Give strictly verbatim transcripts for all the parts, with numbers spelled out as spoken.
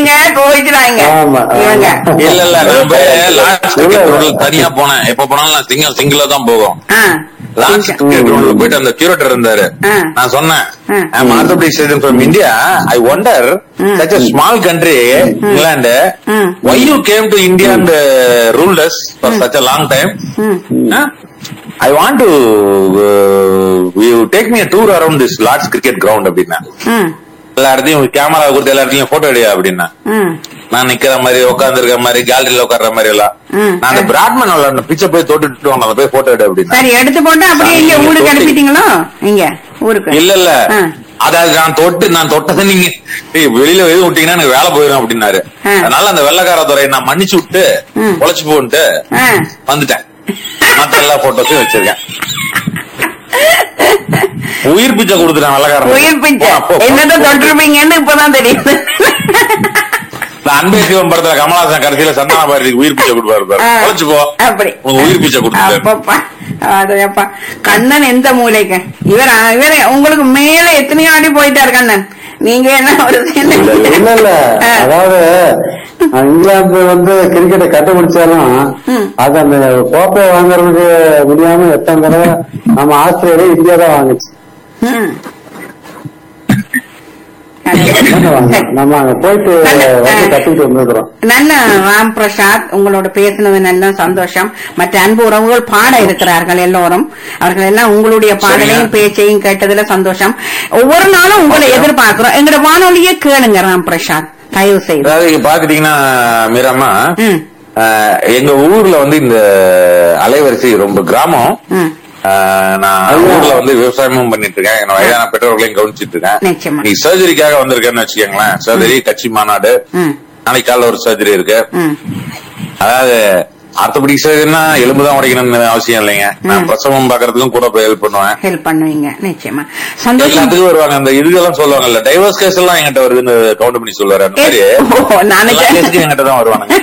கோவிச்சுறாங்க கோவிச்சுறாங்க இவங்க. இல்ல இல்ல நான் போய் லாஸ்ட் கிரிக்கெட் தனியா போனேன். எப்ப போனாலும் நான் சிங்கிள் சிங்கிளா தான் போவோம். லாஸ்ட் கிரிக்கெட் கிரவுண்ட்ல போயிட்டு அந்த கியூரேட்டர் இருந்தாரு. நான் சொன்னேன் I'm orthopedic surgeon from India. I wonder such a small country, England, why you came to India and uh, ruled us for such a long time? Huh? I want to uh, you take me a tour around this large cricket ground அப்படின்னா. எல்லாத்தையும் camera கொடுத்து எல்லாத்தையும் photo எடுயா அப்படின்னா. நான் நிக்கிற மாதிரி உட்கார்ந்து இருக்க மாதிரி கேலரியில உட்கார்ற மாதிரி எல்லாம் நான் அந்த பிராட்மேன் விளையாட பிச்சை போய் தொட்டுட்டு வந்தேன். போய் போட்டோ எடு அப்படின்னா. சரி எடுத்து போட்டு அப்படியே இங்க ஊருக்கு அனுப்பிட்டீங்களோ? இங்க ஊருக்கு இல்ல இல்ல அதாவது நான் தொட்டு நான் தொட்டதை நீங்க வெளியில எதுவும் விட்டீங்கன்னா எனக்கு வேலை போயிடும் அப்படின்னாரு. அதனால அந்த வெள்ளக்கார துறையை நான் மன்னிச்சு விட்டு பொழைச்சு போன்ட்டு வந்துட்டேன். மத்த எல்லா போட்டோஸும் வச்சிருக்கேன். உயிர் பிச்சை கொடுத்துட்டேன் வெள்ளக்காரன். உயிர் பிச்சை என்னதான் தொட்டிருப்பீங்கன்னு இப்பதான் தெரியுது. அன்பே சிவன் படத்துல கமலஹாசன் கடைசியில சந்தான பாரதிக்கு உயிர் பிச்சை கொடுப்பாரு. பொழைச்சு போ அப்படி உயிர் பிச்சை கொடுத்துட்டேன். கண்ணன் எந்த மூலைக்கு இவர் இவர உங்களுக்கு மேல எத்தனையோ அடி போயிட்டாரு கண்ணன். நீங்க என்ன ஒரு இல்ல இல்ல அதாவது இங்கிலாந்து வந்து கிரிக்கெட்டை கண்டுபிடிச்சாலும் அது அந்த கோப்பையை வாங்கறதுக்கு முடியாம எத்தனை தடவை நம்ம ஆஸ்திரேலியா இந்தியா தான் வாங்குச்சு. நம்ம அங்க போயிட்டு கட்டிட்டு வந்துருக்கிறோம். நல்ல ராம் பிரசாத் உங்களோட பேசினது நல்ல சந்தோஷம். மற்ற அன்பு உறவுகள் பாட இருக்கிறார்கள் எல்லோரும். அவர்கள் எல்லாம் உங்களுடைய பாடலையும் பேச்சையும் கேட்டதுல சந்தோஷம். ஒவ்வொரு நாளும் உங்களை எதிர்பார்க்கிறோம். எங்களோட வானொலியே கேளுங்க ராம் பிரசாத் தயவு செய்து. அதாவது பாத்துட்டீங்கன்னா மீராமா எங்க ஊர்ல வந்து இந்த அலைவரிசை ரொம்ப கிராமம். நான் ஊர்ல வந்து விவசாயமும் பண்ணிட்டு இருக்கேன். என் வயதான பெற்றோர்களையும் கவனிச்சிட்டு இருக்கேன். நீ சர்ஜரிக்காக வந்திருக்கேன்னு வச்சுக்கோங்களேன். சர்ஜரி கட்சி மாநாடு நாளைக்கு காலைல ஒரு சர்ஜரி இருக்கு. அதாவது ஆர்த்தோபெடிக் சர்ஜரினா எலும்புதான் உடைக்கணும்னு அவசியம் இல்லைங்க. நான் பிரசவம் பாக்குறதுக்கும் கூட போய் ஹெல்ப் பண்ணுவேன். ஹெல்ப் பண்ணுவீங்க நிச்சயமா. எல்லாத்துக்கும் வருவாங்க. அந்த இதுக்கெல்லாம் சொல்லுவாங்கல்ல டைவர்ஸ் கேஸ் எல்லாம் என்கிட்ட வருதுன்னு கவுண்ட் பண்ணி சொல்லுவாரு. அந்த மாதிரி என்கிட்ட தான் வருவானுங்க.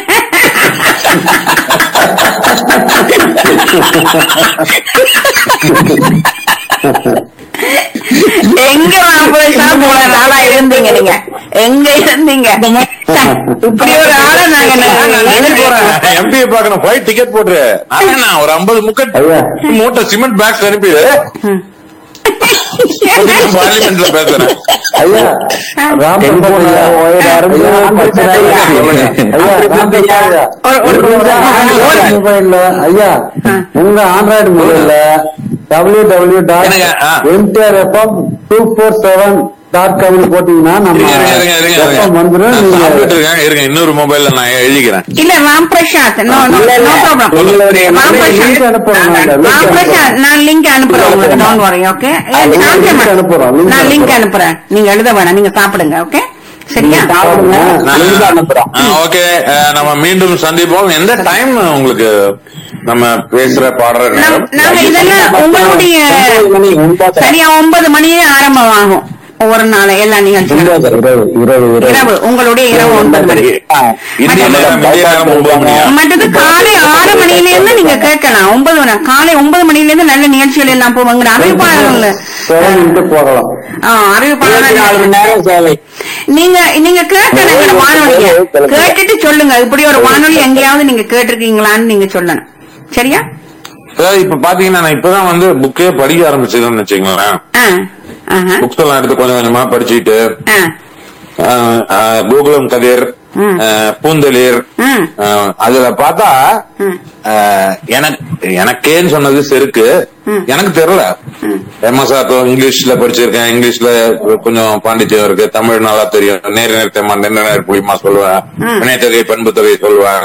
எங்க போல நாளா இருந்தீங்க நீங்க? எங்க இருந்தீங்க இப்படி ஒரு ஆளை நாங்க எம்பிஏ பாக்கணும். போய் டிக்கெட் போட்டு ஒரு ஐம்பது முக்கட் மூட்டை சிமெண்ட் பேக்ஸ் அனுப்பி பார்லிமெண்ட்ல பேசுறேன். ஐயா ஐயா உங்க ஆண்ட்ராய்டு மொபைல்ல W W dot MTR FM two four seven dot com போட்டீங்கன்னா இருங்க. இன்னொரு மொபைல்ல நான் எழுதிக்கிறேன். இல்ல ராம் பிரசாத் நான் லிங்க் அனுப்புறேன். நான் லிங்க் அனுப்புறேன். நீங்க எழுத வேணாம். நீங்க சாப்பிடுங்க. ஓகே சரியா? ஓகே நம்ம மீண்டும் சந்திப்போம். எந்த டைம் உங்களுக்கு நம்ம பேசுற பாடுற நாங்க இதெல்லாம் உங்களுடைய சரியா ஒன்பது மணியே ஆரம்பமாகும் ஒவ்வொரு நாள் எல்லா நிகழ்ச்சியும். இரவு உங்களுடைய இரவு ஒன்பது மணி. மற்றது காலை ஆறு மணில இருந்து நீங்க கேட்கலாம். ஒன்பது மணி காலை ஒன்பது மணில இருந்து நல்ல நிகழ்ச்சிகள் எல்லாம் போவாங்க. அறிவிப்பாளர்கள் அறிவிப்பாளர்கள் நீங்க நீங்க கேட்கணும். வானொலிய கேட்டுட்டு சொல்லுங்க. இப்படி ஒரு வானொலி எங்கேயாவது நீங்க கேட்டிருக்கீங்களான்னு நீங்க சொல்லணும். சரியா? இப்ப பாத்தீங்கன்னா நான் இப்பதான் வந்து புக்கே படிக்க ஆரம்பிச்சதுன்னு வச்சுங்களேன். புக்ஸ் எல்லாம் எடுத்து கொஞ்சம் கொஞ்சமா படிச்சுட்டு கோகுலம் கதிர் பூந்தளிர் அதுல பார்த்தா எனக்கு எனக்கேன்னு சொன்னது செருக்கு. எனக்கு தெரியல. எம்எஸ்ஆர் இங்கிலீஷ்ல படிச்சிருக்கேன். இங்கிலீஷ்ல கொஞ்சம் பாண்டித்யம் இருக்கு. தமிழ் நல்லா தெரியும். நேர் நேர்த்தமா நேர் புளிமா சொல்லுவேன். வினைத்தொகை பண்பு தொகை சொல்லுவேன்.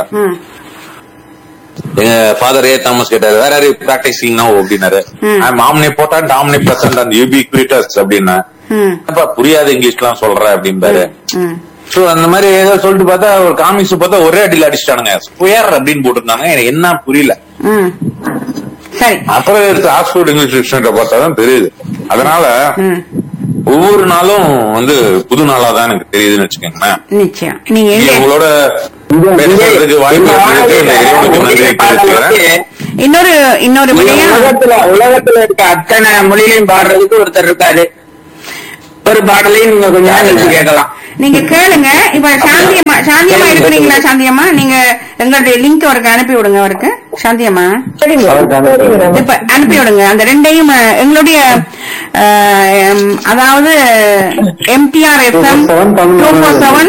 எங்க ஃபாதர் ஏ தாமஸ் கேட்டாரு வேற யாரு பிராக்டிசிங் நவ் அப்படின்னாரு. ஆம்னி போட்டான் ஆம்னி பிரசன்ட் அந்த யூபிக்விட்டஸ் அப்படின்னா புரியாது இங்கிலீஷ் எல்லாம் சொல்ற அப்படின்றாரு. சோ அந்த மாதிரி ஏதோ சொல்லிட்டு பார்த்தா ஒரு காமிக்ஸ் பார்த்தா ஒரே அடியில் அடிச்சிட்டானுங்க. ஸ்கொயர் அப்படின்னு போட்டிருந்தாங்க. எனக்கு என்ன புரியல. அப்புறம் எடுத்து ஆக்ஸ்போர்ட் இங்கிலீஷ் டிக்ஷனரி பார்த்தாதான் தெரியுது. அதனால ஒவ்வொரு நாளும் வந்து புது நாளா தான் எனக்கு தெரியுதுன்னு வச்சுக்கோங்களேன். நிச்சயம் நீங்க உங்களோட பேசுறதுக்கு வாய்ப்பு இன்னொரு இன்னொரு உலகத்துல உலகத்துல இருக்க அத்தனை மொழியிலையும் பாடுறதுக்கு ஒருத்தர் இருக்காரு. ஒரு பாடலையும் நீங்க கொஞ்சம் கேட்கலாம். நீங்க கேளுங்க. இப்ப சாந்தி சாந்தியம்மா இருக்கிறீங்களா? சாந்தியம்மா நீங்க எங்களுடைய லிங்க் அவருக்கு அனுப்பி விடுங்க. அவருக்கு சாந்தியம்மா இப்ப அனுப்பி விடுங்க அந்த ரெண்டையும். எங்களுடைய அதாவது MTR FM two four seven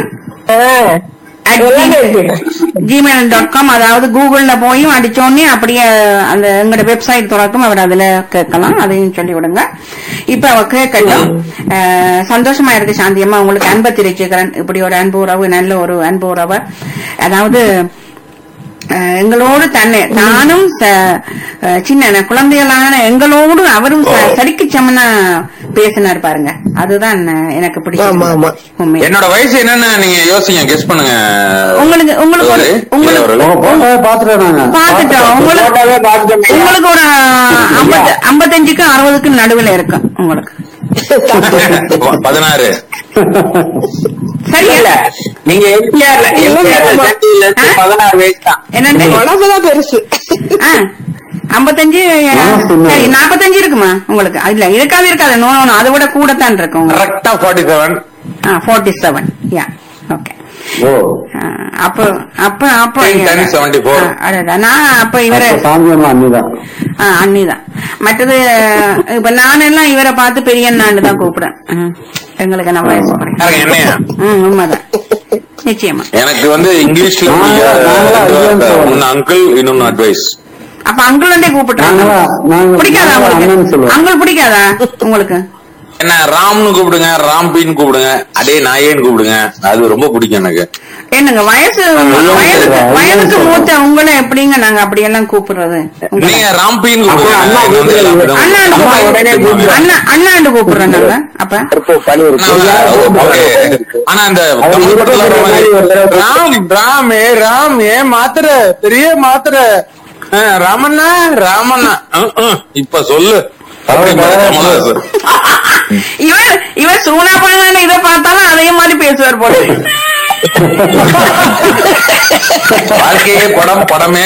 Gmail dot com அதாவது கூகுள்ல போய் அடிச்சோடனே அப்படியே அந்த எங்களோட வெப்சைட் திறக்கும். அவர் அதுல கேட்கலாம். அதையும் சொல்லி விடுங்க. இப்ப அவ கேட்கட்டும். சந்தோஷமா இருக்கு சாந்தியம்மா. உங்களுக்கு அன்பை தெரிவிச்சுக்கிறேன். இப்படி ஒரு அன்பு உறவு, நல்ல ஒரு அன்பு உறவு. அதாவது எங்களோடு தன்னை தானும் சின்ன குழந்தைகளான எங்களோடு அவரும் சரிக்கு சமனா பேசினார் பாருங்க. அதுதான் எனக்கு பிடிக்கும். என்னோட வயசு என்னன்னு நீங்க யோசிங்க, கெஸ் பண்ணுங்க. உங்களுக்கு உங்களுக்கு உங்களுக்கு பாத்துட்டோம். உங்களுக்கு உங்களுக்கு ஒரு ஐம்பத்தஞ்சுக்கு அறுபதுக்கு நடுவில் இருக்கும். உங்களுக்கு பதினாறு சரியில்ல. நீங்க எம்ஜிஆர்ல பதினாறு வயசு தான். என்ன பெருசு ஐம்பத்தஞ்சு சரி நாப்பத்தஞ்சு இருக்குமா உங்களுக்கு? இல்ல இருக்காது இருக்காது. நோ நோ அதை விட கூடத்தான் இருக்கும். கரெக்டா forty seven forty seven yeah okay. அப்ப அப்ப அப்ப நான் அப்ப இவரை அண்ணிதான். மற்றது இப்ப நானெல்லாம் இவரை பார்த்து பெரிய அண்ணாண்டு தான் கூப்பிடுறேன். எங்களுக்கு என்ன வயசு உண்மைதான் நிச்சயமா. எனக்கு வந்து இங்கிலீஷ்ல அங்கிள் இன்னொன்னு அட்வைஸ். அப்ப அங்கிள் கூப்பிட்டுறாங்க. பிடிக்காதா உங்களுக்கு? அங்கிள் பிடிக்காதா உங்களுக்கு? என்ன ராம்னு கூப்பிடுங்க, ராம்பின்னு கூப்பிடுங்க, அதே நாயேன்னு கூப்பிடுங்க. அது ரொம்ப பிடிக்கும் எனக்கு. என்னங்க வயசு வயதுக்கு வயதுக்கு மூத்த உங்களை எப்படிங்க நாங்க அப்படியெல்லாம் கூப்பிடுறது? நீங்க ராம்பின்னு கூப்பிடுங்க. அண்ணா அண்ணாண்டு கூப்பிடுறோம் நாங்க. அப்ப ஆனா அந்த ராம் ராமே ராமே மாத்திர பெரிய மாத்திர ராமண்ணா ராமண்ணா இப்ப சொல்லு. இவர் இவர் சூனா பண்ண இதை பார்த்தாலும் அதே மாதிரி பேசுவார் போல. வாழ்க்கையே படம், படமே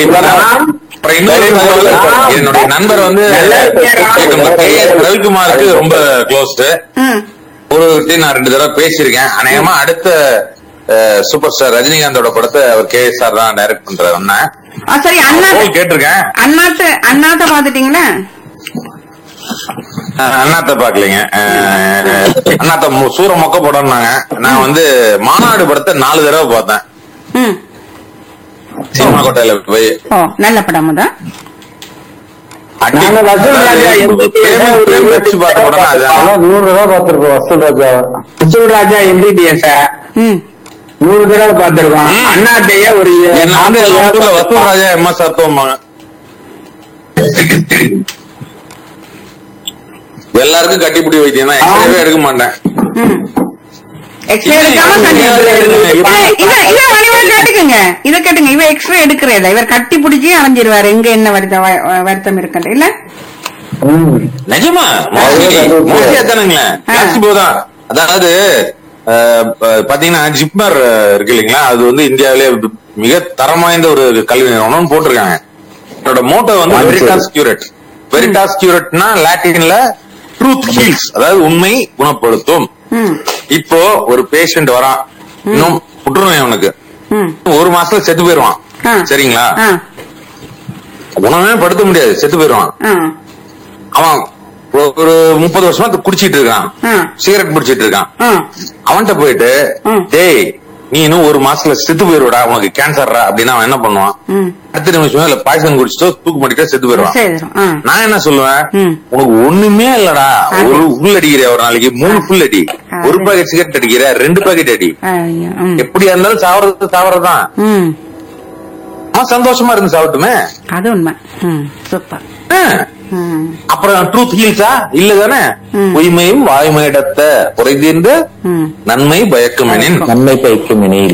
என்னுடைய நண்பர் வந்து ரவிக்குமாருக்கு ரொம்ப க்ளோஸ்ட். ஒரு நான் ரெண்டு தடவை பேசியிருக்கேன். அநேகமா அடுத்த சூப்பர் ஸ்டார் ரஜினிகாந்தோட படத்தை அவர் கே எஸ் ஆர் தான் டைரக்ட் பண்றாரு. அண்ணன் சரி அண்ணா கேட்டிருக்கேன். அண்ணாத்த அண்ணாத்த பாத்துட்டீங்களா? அண்ணாத்த பாக்கலீங்க. அண்ணாத்த சூர மொக்க படம்னாங்க. நான் வந்து மாநாடு படத்தை நாலு தடவை பார்த்தேன் சினிமா கோட்டையில போய். நல்ல படம் தான். நூறு ரூபா பார்த்திருக்கோம். வசூல் ராஜா வசூல் ராஜா எம்பிபிஎஸ் நூறு தடவை பார்த்திருக்கோம். அண்ணாத்தைய ஒரு வசூல் ராஜா எம் எஸ் அர்த்தம் எல்லாருக்கும் கட்டிப்பிடி வைத்தியம் தான். எக்ஸ்ரேவே எடுக்க மாட்டேன். இத கேட்டுங்க. இவ எக்ஸ்ரே எடுக்கிறத இவர் கட்டி பிடிச்சி அரைஞ்சிருவாரு. எங்க என்ன வருத்தம் இருக்குன்னு இல்ல நிஜமா தானுங்களே. போதான். அதாவது பாத்தீங்கன்னா ஜிப்மர் இருக்கு இல்லைங்களா, அது வந்து இந்தியாவிலே மிக தரம் வாய்ந்த ஒரு கல்வி நிறுவனம் போட்டிருக்காங்க. என்னோட மோட்டோ வந்து Veritas curate. Veritas கியூரேட்னா லாட்டின்ல truth heels, அதாவது உண்மை குணப்படுத்தும். இப்போ ஒரு பேஷண்ட் வரான், இன்னும் புற்றுநோய் அவனுக்கு ஒரு மாசத்துல செத்து போயிருவான். சரிங்களா, குணமே படுத்த முடியாது, செத்து போயிருவான். அவன் ஒரு முப்பது வருஷமா குடிச்சிட்டு இருக்கான், சிகரெட் பிடிச்சிட்டு இருக்கான். அவன்கிட்ட போயிட்டு டேய் நீ இன்னும் ஒரு மாசத்துல செத்து போயிருவடா, உனக்கு கேன்சர்ரா அப்படின்னா அவன் என்ன பண்ணுவான்? அடுத்த நிமிஷம் இல்ல பாய்சன் குடிச்சிட்டோ தூக்கு மாட்டிட்டோ செத்து போயிருவான். நான் என்ன சொல்லுவேன், உனக்கு ஒண்ணுமே இல்லடா, ஒரு ஃபுல் அடிக்கிற ஒரு நாளைக்கு மூணு ஃபுல் அடி, ஒரு பாக்கெட் சிகரெட் அடிக்கிற, ரெண்டு பாக்கெட் அடி, எப்படியா இருந்தாலும் சாவறது சாவறதுதான். அவன் சந்தோஷமா இருந்து சாப்பிட்டுமே, அது உண்மை. சூப்பர். அப்புறம் ட்ரூத் ஹீல்ஸா இல்லதானே? பொய்மையும் வாய்மையிடத்த குறைதீர்ந்து நன்மை பயக்குமெனின் நன்மை பயக்குமெனில்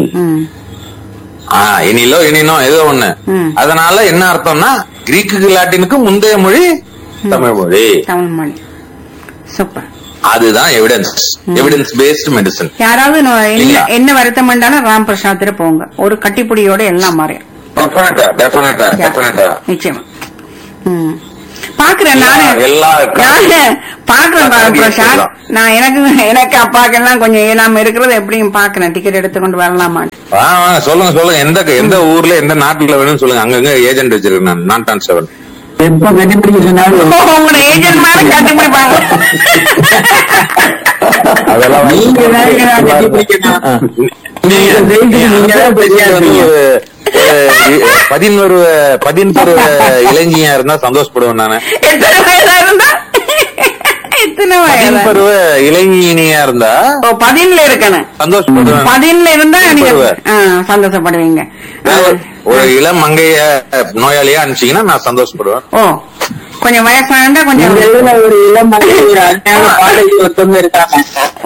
இனிலோ இனினோ ஏதோ ஒண்ணு. அதனால என்ன அர்த்தம்னா, கிரீக்கு லாட்டினுக்கு முந்தைய மொழி தமிழ் மொழி. தமிழ் மொழி. சூப்பர். அதுதான் எவிடன்ஸ், எவிடன்ஸ் பேஸ்ட் மெடிசன். யாராவது என்ன வருத்தம் பண்ணாலும் ராம் பிரசாத் போங்க, ஒரு கட்டிப்புடியோட எல்லாம் மாறிடும். நிச்சயமா பாக்குறேன் நானு, பாக்குறேன் பிரசாத். நான் எனக்கு எனக்கு அப்பாக்கெல்லாம் கொஞ்சம் ஏனாம இருக்கிறது எப்படியும் பாக்குறேன், டிக்கெட் எடுத்துக்கொண்டு வரலாமா. சொல்லுங்க சொல்லுங்க. எந்த எந்த ஊர்ல எந்த நாட்டுல வேணும்னு சொல்லுங்க. அங்கங்க ஏஜென்ட் வச்சிருக்கேன் நான். நான் டான் செவன் எப்ப கண்டுபிடிக்க சொன்னாலும் உங்களோட ஏஜென்ட் மாதிரி கண்டுபிடிப்பாங்க. அதெல்லாம் நீங்க தான் கண்டுபிடிக்கணும். பதினோரு பதினொரு இளைஞியா இருந்தா சந்தோஷப்படுவேன் நானு. எத்தனை வயதா இருந்தா எத்தனை வயது பருவ இளைஞனியா இருந்தா பதின்ல இருக்கணும் சந்தோஷப்படுவேன். பதின்ல இருந்தா நீங்க சந்தோஷப்படுவீங்க. ஒரு இளம் மங்கைய நோயாளியா அனுப்பிச்சீங்கன்னா நான் சந்தோஷப்படுவேன். ஓ கொஞ்சம் வயசானா கொஞ்சம் ஒரு இளம் பாடகி ஒருத்தவங்க இருக்காங்க.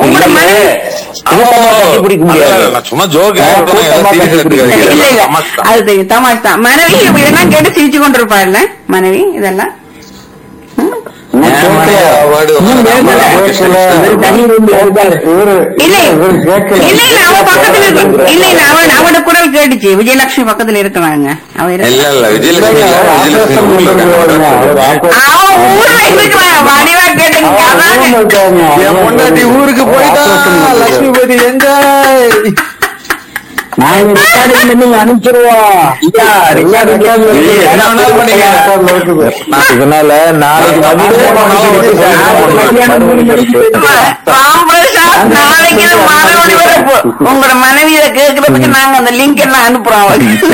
சும்மா ஜோக் அது தெரியும். தமாஷ் தான். மனைவி இதெல்லாம் கேட்டு சிரிச்சு கொண்டு இருப்பாருல்ல மனைவி இதெல்லாம். அவனோட குரல் கேட்டுச்சு. விஜயலட்சுமி பக்கத்துல இருக்கிறாங்க. வடிவா கேட்டு ஊருக்கு போயிட்டா லட்சுமிபதி எங்க அனுப்பிச்சிருவோம். இதனால நாளைக்கு உங்களோட மனைவியை கேட்கறதுக்கு நாங்க அந்த லிங்க் எல்லாம் அனுப்புறோம்.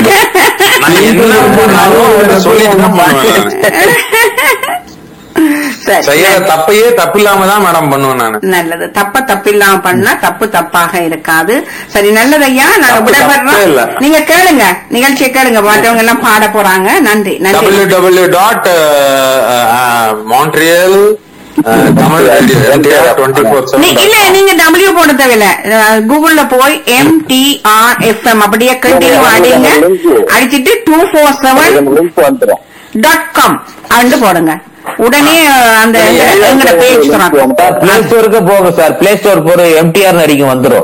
செய்யற தப்பையே தப்பில்லாம தான் மேடம் பண்ணுவேன் நான். நல்லது. தப்ப தப்பில்லாம பண்ணா தப்பு தப்பாக இருக்காது. சரி நல்லது ஐயா. நாங்க விடப்படுறோம். நீங்க கேளுங்க, நிகழ்ச்சியை கேளுங்க. பாட்டவங்க எல்லாம் பாட போறாங்க. நன்றி நன்றி. டபிள்யூ டபிள்யூ டாட் மான்ட்ரியல் இல்ல நீங்க டபிள்யூ போட தேவையில்ல. கூகுள்ல போய் M D R F M அப்படியே கண்டினியூ அடிங்க. அடிச்சிட்டு two four seven dot com அப்படின்னு போடுங்க. உடனே அந்த பேஜ் பிளே ஸ்டோருக்கு போங்க சார். பிளே ஸ்டோர் போற எம்டிஆர் அடிக்கும் வந்துடும்.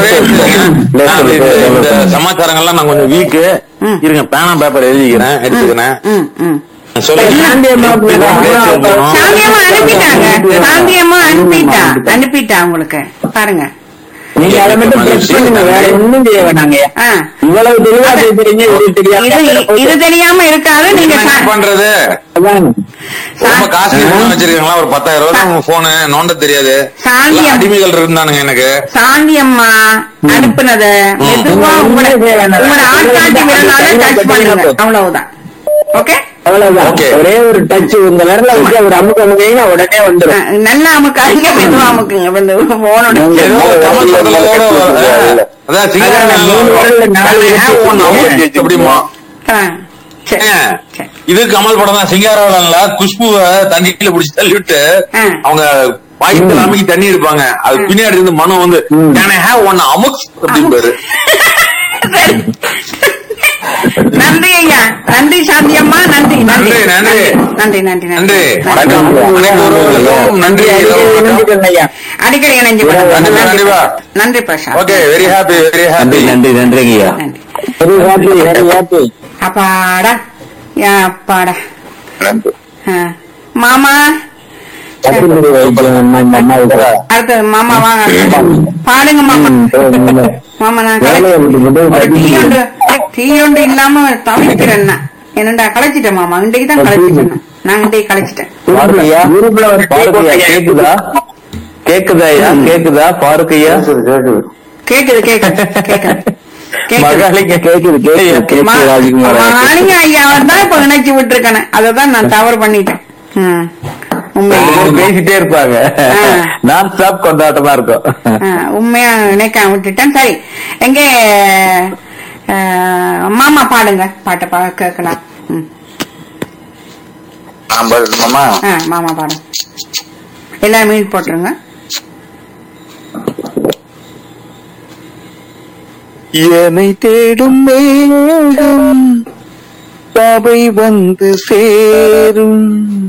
சமாச்சாரங்கள்லாம் நான் கொஞ்சம் வீக்கு இருங்க. பேனா பேப்பர் எழுதிக்கிறேன் எடுத்துக்கிறேன். சாந்தியம்மா அனுப்பிட்டாங்க. சாந்தியம்மா அனுப்பிட்டா அனுப்பிட்டா உங்களுக்கு பாருங்க. நீங்க அதை மட்டும் பிரஸ் பண்ணுங்க. வேற ஒண்ணும் செய்ய வேணாங்க. இவ்வளவு தெளிவா தெரியுங்க. இது தெரியாம இருக்காது. நீங்க பண்றது ரொம்ப காசு வச்சிருக்கீங்களா? ஒரு பத்தாயிரம் ரூபாய் போனு நோண்ட தெரியாது. அடிமைகள் இருந்தானுங்க எனக்கு. சாந்தியம்மா அனுப்புனத மெதுவா உங்களோட ஆட்காட்டி விரலால டச் பண்ணுங்க. அவ்வளவுதான். ஓகே அவ்வளவுதான். ஒரே ஒரு டச் உங்க விரல வச்சு ஒரு அமுக்கு அமுக்கீங்கன்னா உடனே வந்துடும். நல்லா அமுக்காங்க. மெதுவா அமுக்குங்க. போனோட இது கமல் படம் தான். சிங்காரவேலன்ல குஷ்புவை தண்ணியில பிடிச்சி தள்ளி விட்டு அவங்க வாய்ப்பு அமைக்கி தண்ணி எடுப்பாங்க. அது பின்னாடி இருந்து மனம் வந்து ஒன்னு அமுக் அப்படின்பாரு. நன்றி ஐயா. நன்றி சாந்தியம்மா. நன்றி நன்றி நன்றி நன்றி நன்றி நன்றி நன்றி. அடிக்கடி இணைஞ்சு நன்றி Prasad. Okay very happy very happy. நன்றி நன்றி ஐயா. அப்பாடா யா அப்பாடா. மாமா அடுத்து மாமா வாங்க பாடுங்க மாமா. மாமா நான் டீ ஒன்று இல்லாம தவிக்கிறேன். என்னண்டா களைச்சிட்டேன் மாமா. இன்றைக்கு தான் களைச்சிட்டேன். நான் இன்றைக்கு களைச்சிட்டேன். கேக்குதா கேக்குதா ஐயா? கேக்குதா பாருக்கையா? கேக்குது கேக்குது கேக்குது கேக்குது. ஐயாவன் தான் இப்ப இணைச்சு விட்டுருக்கேன். அததான் நான் தவறு பண்ணிட்டேன். பேசிட்டே இருப்பாங்க. நான் ஸ்டாப் கொண்டாட்டமா இருக்கும். உண்மையா நினைக்காம விட்டுட்டேன். சரி எங்க மாமா பாடுங்க. பாட்டை கேட்கலாம். மாமா பாடுங்க. எல்லாம் மீன் போட்டுருங்க. என்னை தேடும் மேகம் பாவை வந்து சேரும்.